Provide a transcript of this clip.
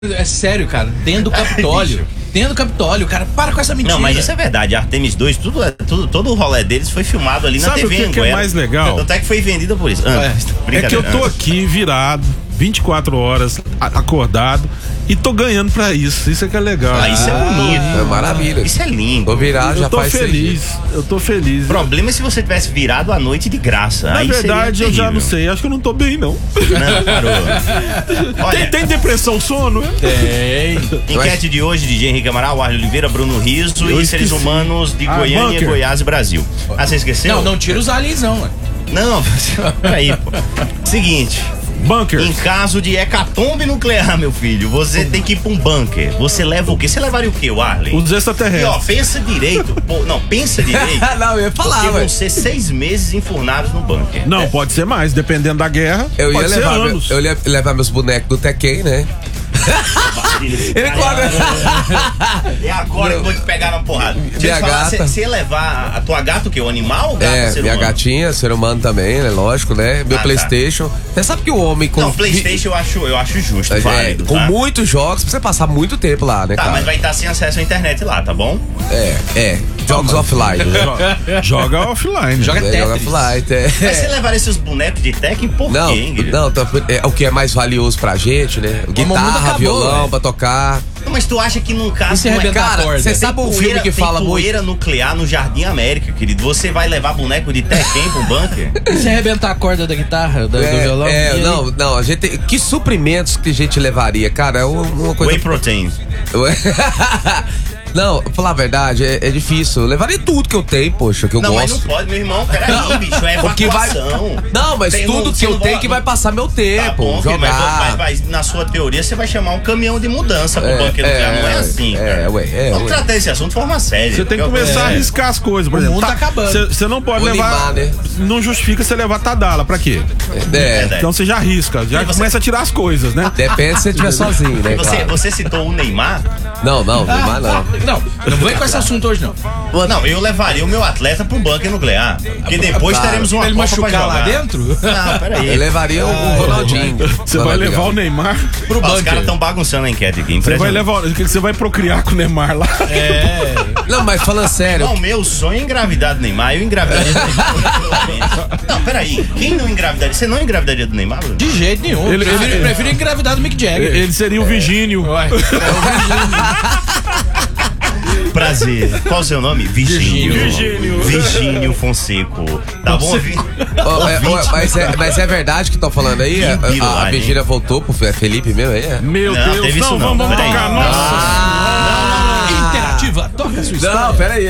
É sério, cara. Dentro do Capitólio. Dentro do Capitólio, cara, para com essa mentira. Não, mas isso é verdade. Artemis 2, todo o rolê deles foi filmado ali na TV. Sabe o que é mais legal? Até que foi vendido por isso. É que eu tô aqui virado 24 horas acordado e tô ganhando pra isso. Isso é que é legal. Isso é bonito. É maravilha. Isso é lindo. Tô virado, já faz feliz. Eu tô feliz. O problema é se você tivesse virado à noite de graça. Na verdade, eu já não sei. Acho que eu não tô bem, não. Não, parou. Olha, tem depressão, sono? Tem. Enquete de hoje, DJ Henrique Amaral, Arlio Oliveira, Bruno Riso e seres humanos de Goiânia, bunker. Goiás e Brasil. Você esqueceu? Não tira os aliens, não, mano. Não, peraí, pô. Seguinte. Bunker. Em caso de hecatombe nuclear, meu filho, você tem que ir pra um bunker. Você leva o quê? Você levaria o quê, Arley? Os E extraterrestres. ó, pensa direito. pensa direito. Não, eu ia falar, porque vão velho. ser 6 meses enfurnados no bunker. Não, pode ser mais, dependendo da guerra. Eu ia pode ser levar, anos. eu ia levar meus bonecos do Tekken, né? Ele É agora que eu vou te pegar na porrada. Minha gata. Você ia levar a tua gata o quê? O animal ou gato? Minha gatinha, ser humano também, né? Lógico, né? Meu PlayStation. Você sabe que o homem com. Não, PlayStation eu acho justo, válido. Com tá? muitos jogos, pra você passar muito tempo lá, né, Tá, cara? mas vai estar sem acesso à internet lá, tá bom? Jogos offline. Joga offline. Joga Tetris. Joga offline. Mas você levaria esses bonecos de Tekken por Não, quê, Ingrid? não, o que é mais valioso pra gente, né? Guitarra, acabou, violão velho. pra tocar. Não, mas tu acha que num caso... E se arrebentar a corda? Você sabe um filme que fala tem muito. poeira nuclear no Jardim América, querido. Você vai levar boneco de Tekken pro bunker? E se arrebentar a corda da guitarra, do violão? Não, a gente. Que suprimentos que a gente levaria, cara? É uma coisa. Whey protein. Não, pra falar a verdade, é difícil. Eu levaria tudo que eu tenho, poxa, que eu Não, gosto. mas não pode, meu irmão. Peraí, bicho, é Porque vai. evacuação. Não, mas Tem tudo um- que eu não tenho vai- que vai passar meu tempo. Tá bom, filho, jogar. mas na sua teoria você vai chamar um caminhão de mudança pro bunker nuclear. Não é assim, cara. Vamos tratar esse assunto de forma séria. Você tem que começar a arriscar as coisas, por exemplo. mundo tá acabando. Você não pode Vou levar. limar, né? Não justifica você levar Tadala, pra quê? verdade. Então você já arrisca, já E você- começa a tirar as coisas, né? Depende se você estiver sozinho, né? Claro. Você citou o Neymar? Não, Neymar não. Não vem com esse assunto hoje, não. Não, eu levaria o meu atleta pro bunker nuclear. Porque depois Claro. teremos uma Ele Copa pra machucar jogar. lá dentro? Não, peraí. Eu levaria o Ronaldinho. Você vai levar o Neymar. Pro Ó, os bunker. caras estão bagunçando a enquete aqui. Você vai impressionante. levar. Você vai procriar com o Neymar lá. Não, mas falando sério. Não, meu sonho é engravidar do Neymar. Eu engravidaria do Neymar. Não, peraí. Quem não engravidaria? Você não engravidaria do Neymar, Bruno? De jeito nenhum. Ele- Prefiro engravidar do Mick Jagger. Ele seria o Virgínio. Ué. Prazer. Qual o seu nome? Virgínio. Virgínio. Virgínio Fonseco. Tá bom? Mas é verdade que estão falando aí? A Virgínia voltou pro Felipe mesmo aí? Meu Não, Deus. teve isso não. Vamos Peraí. tocar. Nossa. Interativa, toca a sua história. Não, peraí.